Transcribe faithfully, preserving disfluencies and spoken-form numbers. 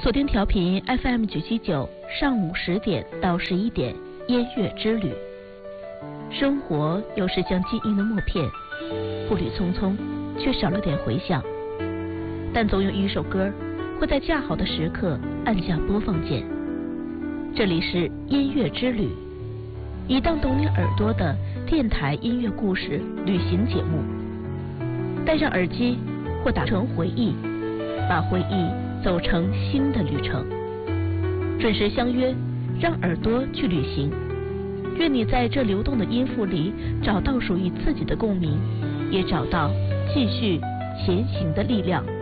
锁定调频 F M 九七九，上午十点到十一点，音乐之旅。生活有时像记忆的默片，步履匆匆，却少了点回响。但总有一首歌会在恰好的时刻按下播放键。这里是音乐之旅，一档懂你耳朵的电台音乐故事旅行节目。戴上耳机或打成回忆，把回忆走成新的旅程。准时相约，让耳朵去旅行。愿你在这流动的音符里找到属于自己的共鸣，也找到继续前行的力量。